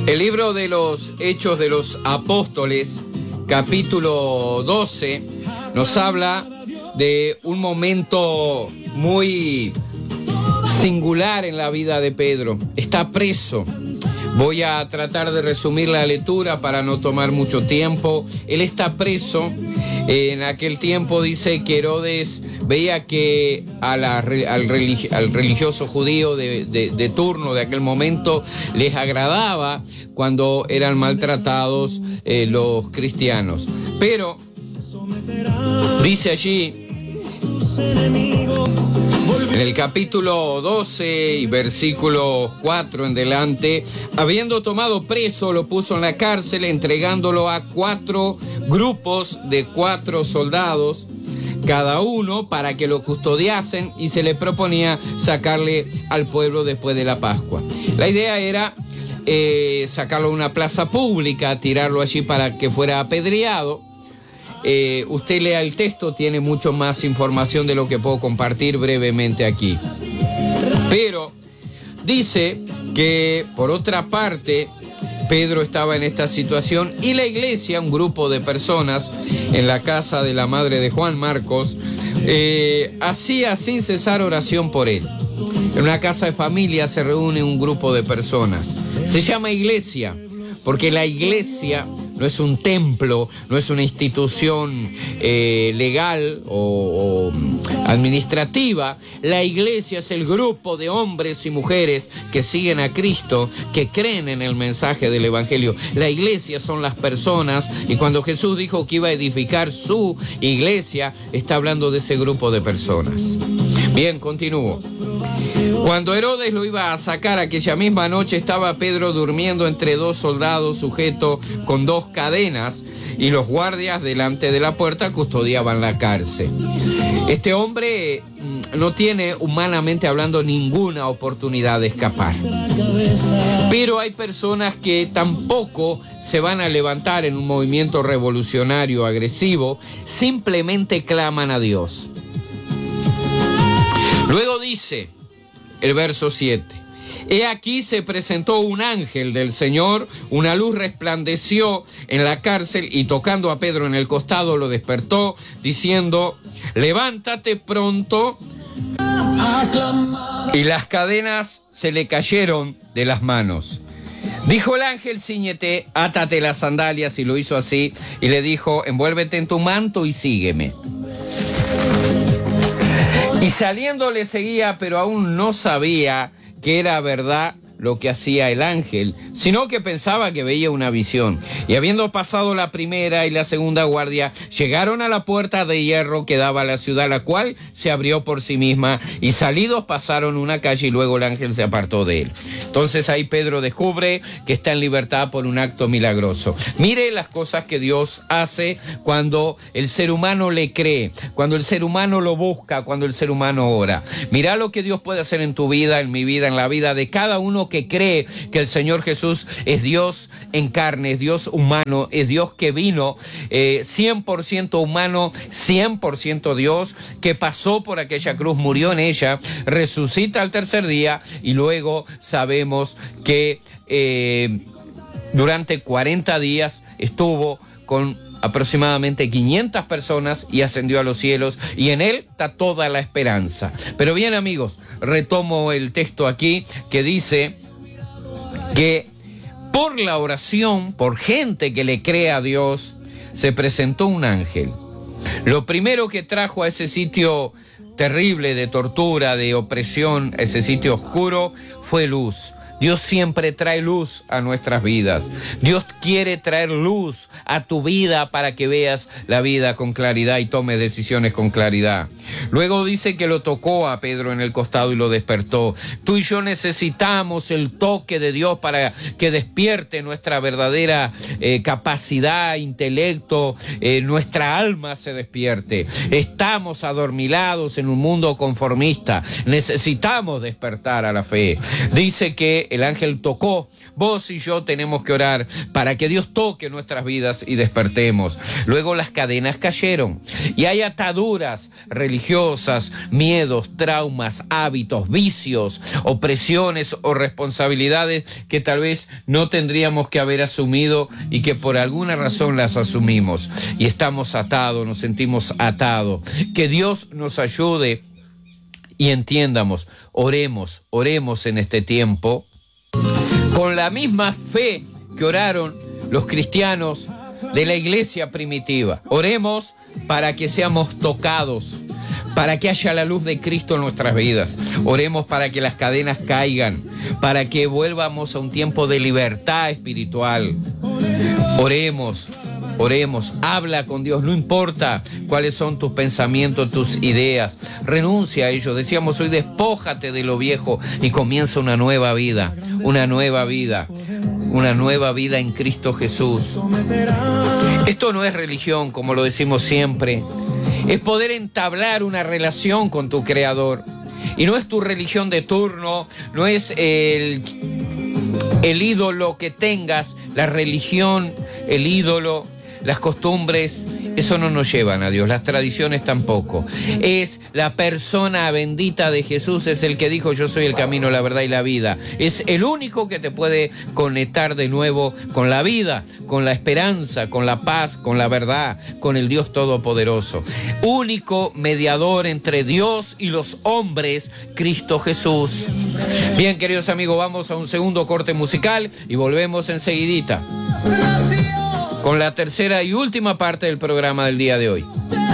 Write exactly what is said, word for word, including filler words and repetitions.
El libro de los Hechos de los Apóstoles, capítulo doce, nos habla de un momento muy singular en la vida de Pedro. Está preso. Voy a tratar de resumir la lectura para no tomar mucho tiempo. Él está preso. En aquel tiempo dice que Herodes veía que a la, al, religi, al religioso judío de, de, de turno de aquel momento les agradaba cuando eran maltratados eh, los cristianos. Pero dice allí, en el capítulo doce y versículo cuatro en delante, habiendo tomado preso, lo puso en la cárcel, entregándolo a cuatro grupos de cuatro soldados, cada uno para que lo custodiasen, y se le proponía sacarle al pueblo después de la Pascua. La idea era eh, sacarlo a una plaza pública, tirarlo allí para que fuera apedreado. Eh, usted lea el texto, tiene mucho más información de lo que puedo compartir brevemente aquí. Pero dice que, por otra parte, Pedro estaba en esta situación y la iglesia, un grupo de personas en la casa de la madre de Juan, Marcos, eh, hacía sin cesar oración por él. En una casa de familia se reúne un grupo de personas. Se llama iglesia porque la iglesia no es un templo, no es una institución eh, legal o, o administrativa. La iglesia es el grupo de hombres y mujeres que siguen a Cristo, que creen en el mensaje del Evangelio. La iglesia son las personas, y cuando Jesús dijo que iba a edificar su iglesia, está hablando de ese grupo de personas. Bien, continúo. Cuando Herodes lo iba a sacar aquella misma noche, estaba Pedro durmiendo entre dos soldados, sujeto con dos cadenas, y los guardias delante de la puerta custodiaban la cárcel. Este hombre no tiene, humanamente hablando, ninguna oportunidad de escapar. Pero hay personas que tampoco se van a levantar en un movimiento revolucionario agresivo, simplemente claman a Dios. Luego dice el verso siete: he aquí se presentó un ángel del Señor, una luz resplandeció en la cárcel, y tocando a Pedro en el costado lo despertó, diciendo: levántate pronto. Y las cadenas se le cayeron de las manos. Dijo el ángel: cíñete, átate las sandalias, y lo hizo así, y le dijo: envuélvete en tu manto y sígueme. Y saliendo le seguía, pero aún no sabía que era verdad lo que hacía el ángel, sino que pensaba que veía una visión. Y habiendo pasado la primera y la segunda guardia, llegaron a la puerta de hierro que daba a la ciudad, la cual se abrió por sí misma, y salidos pasaron una calle, y luego el ángel se apartó de él. Entonces ahí Pedro descubre que está en libertad por un acto milagroso. Mire las cosas que Dios hace cuando el ser humano le cree, cuando el ser humano lo busca, cuando el ser humano ora. Mira lo que Dios puede hacer en tu vida, en mi vida, en la vida de cada uno que cree que el Señor Jesús es Dios en carne, es Dios humano, es Dios que vino eh, cien por ciento humano, cien por ciento Dios, que pasó por aquella cruz, murió en ella, resucita al tercer día, y luego sabemos que eh, durante cuarenta días estuvo con aproximadamente quinientas personas y ascendió a los cielos, y en él está toda la esperanza. Pero bien, amigos, retomo el texto aquí que dice que por la oración, por gente que le cree a Dios, se presentó un ángel. Lo primero que trajo a ese sitio terrible de tortura, de opresión, ese sitio oscuro, fue luz. Dios siempre trae luz a nuestras vidas. Dios quiere traer luz a tu vida para que veas la vida con claridad y tomes decisiones con claridad. Luego dice que lo tocó a Pedro en el costado y lo despertó. Tú y yo necesitamos el toque de Dios para que despierte nuestra verdadera eh, capacidad, intelecto, eh, nuestra alma se despierte. Estamos adormilados en un mundo conformista. Necesitamos despertar a la fe. Dice que el ángel tocó. Vos y yo tenemos que orar para que Dios toque nuestras vidas y despertemos. Luego las cadenas cayeron y hay ataduras religiosas religiosas, miedos, traumas, hábitos, vicios, opresiones o responsabilidades que tal vez no tendríamos que haber asumido y que por alguna razón las asumimos y estamos atados, nos sentimos atados. Que Dios nos ayude y entiendamos, oremos, oremos en este tiempo con la misma fe que oraron los cristianos de la iglesia primitiva. Oremos para que seamos tocados, para que haya la luz de Cristo en nuestras vidas. Oremos para que las cadenas caigan, para que vuelvamos a un tiempo de libertad espiritual. Oremos, oremos, habla con Dios, no importa cuáles son tus pensamientos, tus ideas, renuncia a ellos. Decíamos hoy, despójate de lo viejo y comienza una nueva vida, una nueva vida, una nueva vida en Cristo Jesús. Esto no es religión, como lo decimos siempre, es poder entablar una relación con tu Creador. Y no es tu religión de turno, no es el, el ídolo que tengas, la religión, el ídolo, las costumbres, eso no nos llevan a Dios, las tradiciones tampoco. Es la persona bendita de Jesús, es el que dijo: yo soy el camino, la verdad y la vida. Es el único que te puede conectar de nuevo con la vida, con la esperanza, con la paz, con la verdad, con el Dios Todopoderoso. Único mediador entre Dios y los hombres, Cristo Jesús. Bien, queridos amigos, vamos a un segundo corte musical y volvemos enseguidita con la tercera y última parte del programa del día de hoy.